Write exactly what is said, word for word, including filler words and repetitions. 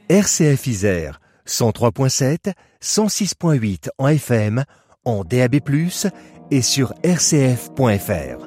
R C F Isère, cent trois virgule sept, cent six virgule huit en F M, en D A B plus, et sur r c f point f r.